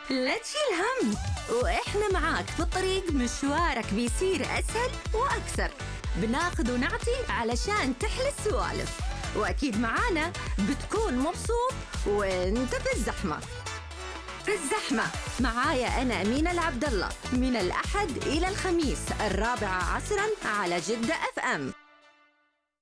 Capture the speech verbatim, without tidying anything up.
لا تشيل هم، وإحنا معاك في الطريق، مشوارك بيصير أسهل وأكثر. بناخذ ونعطي علشان تحلى السوالف، وأكيد معانا بتكون مبسوط وانت في الزحمة. في الزحمة معايا أنا أمينة العبد الله، من الأحد إلى الخميس الرابعة عصراً على جدة أف أم.